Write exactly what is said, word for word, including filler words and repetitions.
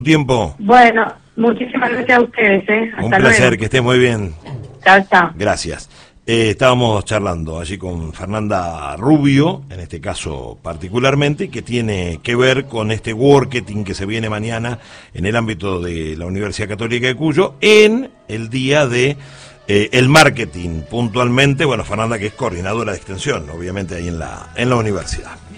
Tiempo. Bueno, muchísimas gracias a ustedes. ¿eh? Hasta Un placer, luego. que estés muy bien. Chao, chao. Gracias. Eh, estábamos charlando allí con Fernanda Rubio, en este caso particularmente, que tiene que ver con este worketing que se viene mañana en el ámbito de la Universidad Católica de Cuyo, en el día de eh, el marketing, puntualmente. Bueno, Fernanda, que es coordinadora de extensión, obviamente ahí en la, en la universidad.